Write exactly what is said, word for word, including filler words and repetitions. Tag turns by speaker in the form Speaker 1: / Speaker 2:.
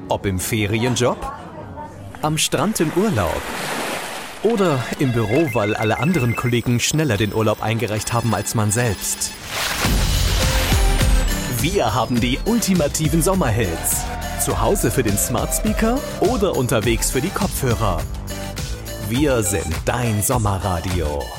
Speaker 1: Ob im Ferienjob, am Strand im Urlaub oder im Büro, weil alle anderen Kollegen schneller den Urlaub eingereicht haben als man selbst. Wir haben die ultimativen Sommerhits. Zu Hause für den Smart Speaker oder unterwegs für die Kopfhörer. Wir sind dein Sommerradio.